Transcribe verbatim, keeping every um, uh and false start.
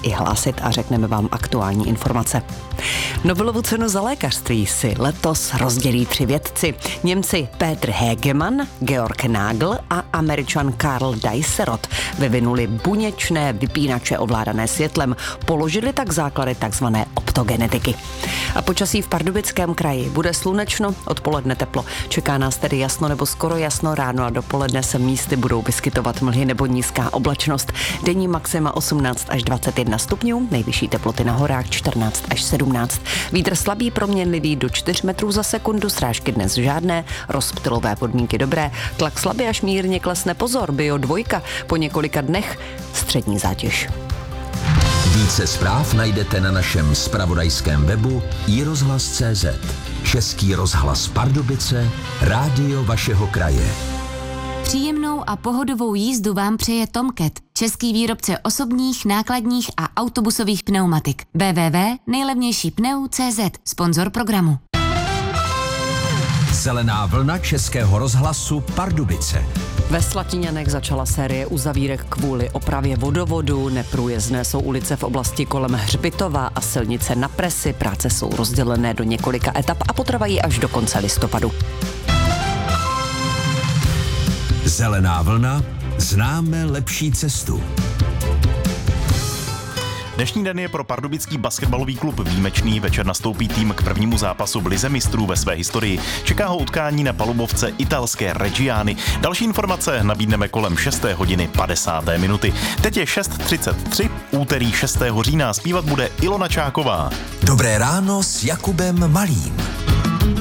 i hlásit a řekneme vám aktuální informace. Nobelovu cenu za lékařství si letos rozdělí tři vědci. Němci Peter Hegemann, Georg Nagel a Američan Karl Dicerot vyvinuli buněčné vypínače ovládané světlem, položili tak základy takzvané optogenetiky. A počasí v Pardubickém kraji bude slunečno, odpoledne teplo. Čeká nás tedy jasno nebo skoro jasno, ráno a dopoledne se místy budou vyskytovat mlhy nebo nízká oblačnost. Denní maxima osmnáct až dvacet jedna stupňů, nejvyšší teploty na horách čtrnáct až sedmnáct. Vítr slabý proměnlivý do čtyř metrů za sekundu, srážky dnes žádné, rozptylové podmínky dobré, tlak slabě až mírně klesne, pozor, bio dvojka, po několika dnech střední zátěž. Více zpráv najdete na našem zpravodajském webu i rozhlas tečka cé zet. Český rozhlas Pardubice, rádio vašeho kraje. Příjemnou a pohodovou jízdu vám přeje Tomcat, český výrobce osobních, nákladních a autobusových pneumatik. w w w tečka nejlevnější pneu tečka cé zet, sponzor programu. Zelená vlna Českého rozhlasu Pardubice. Ve Slatiňanech začala série uzavírek kvůli opravě vodovodu. Neprůjezdné jsou ulice v oblasti kolem Hřbitova a silnice na Presi. Práce jsou rozdělené do několika etap a potrvají až do konce listopadu. Zelená vlna, známe lepší cestu. Dnešní den je pro pardubický basketbalový klub výjimečný. Večer nastoupí tým k prvnímu zápasu v lize mistrů ve své historii. Čeká ho utkání na palubovce italské Reggiany. Další informace nabídneme kolem šesté hodiny padesáté minuty. Teď je šest třicet tři, úterý šestého října. Zpívat bude Ilona Čáková. Dobré ráno s Jakubem Malým.